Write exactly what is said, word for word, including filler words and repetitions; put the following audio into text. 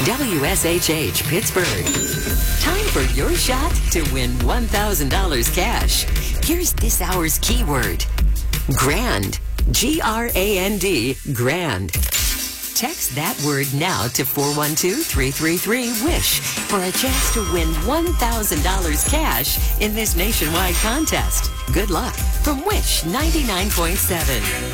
W S H H Pittsburgh. Time for your shot to win one thousand dollars cash. Here's this hour's keyword. Grand. G R A N D. Grand. Text that word now to four one two, three three three, WISH for a chance to win one thousand dollars cash in this nationwide contest. Good luck from Wish ninety-nine point seven.